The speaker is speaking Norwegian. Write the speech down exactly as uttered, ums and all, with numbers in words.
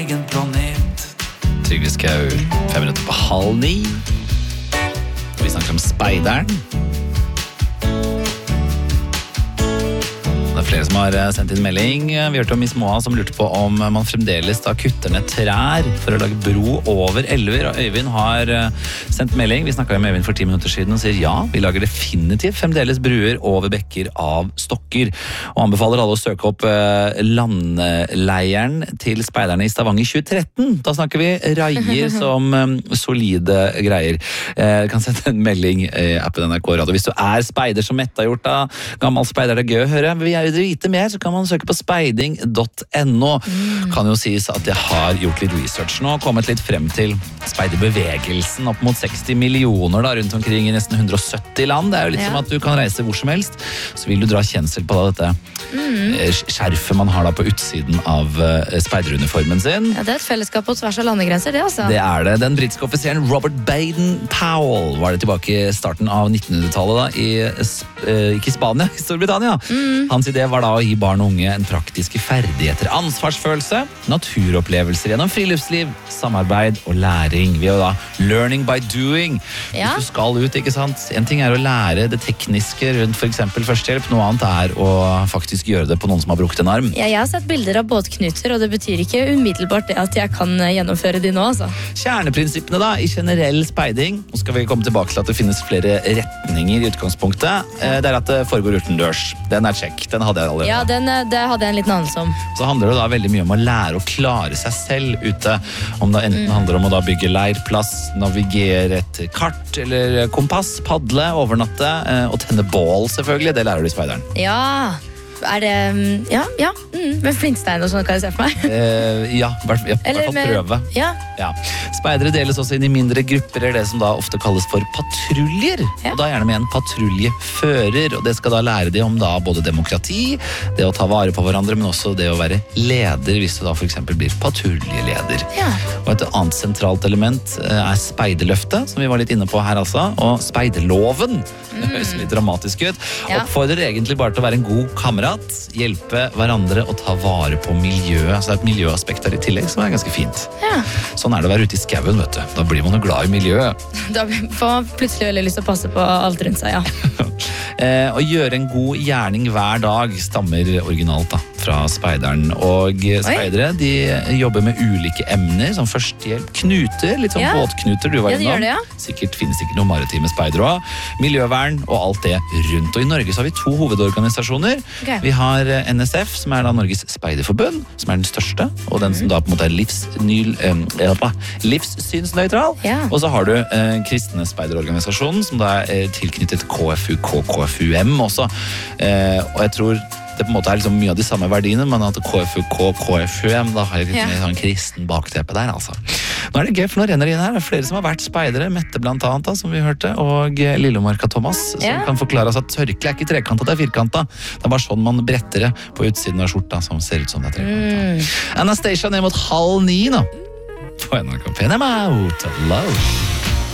Egen planet. Trygve Skau, fem minutter på halv ni. Vi snakker om speideren. Det er flere som har sendt inn melding. Vi hørte om Miss Moa som lurte på om man fremdeles da kutter ned trær for å lage bro over elver. Og Øyvind har sendt melding. Vi snakket med Øyvind for ti minutter siden og sier ja, vi lager definitivt fremdeles bruer over bekker av stokker. Og anbefaler alle å søke opp landleiren til speiderne i Stavanger tjue tretten. Da snakker vi raier som solide greier. Du kan sende en melding i appen N R K Radio. Hvis du er speider som Mette har gjort da, gammel speider, det er gøy å høre. Vi er vite mer, så kan man søke på speiding punktum no. Mm. Kan jo sies at jeg har gjort litt research nå, kommet litt frem til speiderbevegelsen, opp mot seksti millioner da, rundt omkring i nesten hundre og sytti land. Det er jo litt ja. Som at du kan reise hvor som helst, så vil du dra kjensel på da, dette mm. skjerfet man har da på utsiden av speideruniformen sin. Ja, det er et fellesskap på tvers av landegrenser, det altså. Det er det. Den britiske offiseren Robert Baden-Powell var det tilbake i starten av nittenhundretallet da, i, ikke i Spania, i Storbritannia. Mm. Hans idé var da å gi barn og unge en praktiske ferdigheter, ansvarsfølelse, naturopplevelser gjennom friluftsliv, samarbeid og læring. Vi er jo da learning by doing. Ja. Hvis du skal ut, ikke sant? En ting er å lære det tekniske rundt for eksempel førstehjelp, noe annet er å faktisk gjøre det på noen som har brukt en arm. Ja, jeg har sett bilder av båtknuter, og det betyr ikke umiddelbart det at jeg kan gjennomføre de nå, altså. Kjerneprinsippene da, i generell speiding, nå skal vi komme tilbake til at det finnes flere retninger i utgangspunktet, det er at det foregår utendørs. Den er check. Den hadde jeg allerede. Ja, den, det hadde jeg en liten anelse om. Så handler det da veldig mye om å lære å klare seg selv ute. Om det enten mm. handler om å da bygge leirplass, navigere et kart eller kompass, padle, overnatte og tenne bål selvfølgelig. Det lærer du i speideren. Ja, er det, ja, ja, mm, med flintstein og sånn kan jeg se for meg. eh, ja, i hvert fall prøve. Ja. Ja. Speidere deles også inn i mindre grupper, det som da ofte kalles for patruljer. Ja. Og da gjerne med en patruljefører, og det skal da lære de om da både demokrati, det å ta vare på hverandre, men også det å være leder, hvis du da for eksempel blir patruljeleder. Ja. Og et annet sentralt element er speiderløftet, som vi var litt inne på her altså, og speiderloven. Det høres litt dramatisk ut. Ja. Oppfordrer egentlig bare til å være en god kamerat, hjelpe hverandre og ta vare på miljøet. Så det er et miljøaspekt der i tillegg som er ganske fint. Ja. Sånn er det å være ute i skauen, vet du. Da blir man jo glad i miljøet. Da får man plutselig veldig lyst til å passe på alt rundt seg, ja. eh, å gjøre en god gjerning hver dag stammer originalt da, fra speideren. Og speidere, de jobber med ulike emner, som førstehjelp, knuter, litt sånn ja. Båtknuter, du var innom. Ja, det gjør det, ja. Sikkert finnes sikkert noen maritime speidere også. Miljøvern og alt det rundt. Og i Norge så har vi to hovedorganisasjoner. Okay. Vi har N S F, som er da Norges Speiderforbund, som er den største, og den som da på en måte er livsnyl, eh, livssynsnøytral. Ja. Og så har du eh, kristne speiderorganisasjonen, som da er tilknyttet K F U K, K F U M også. Eh, og jeg tror det på en måte er liksom mye av de samme verdiene, men at K F U K, K F U M, da har jeg litt ja. Mer sånn kristen bakteppe der, altså. Nå er det gøy, for nå renner det inn her. Det er flere som har vært speidere, Mette blant annet, da, som vi hørte, og Lillemarka Thomas, som ja. Kan forklare oss at tørkle er ikke trekanta, det er firkanta. Det er bare sånn man bretter det på utsiden av skjorta, som ser ut som det er trekanta. Mm. Anastasia ned mot halv ni, nå. På N R K P. I'm out of love.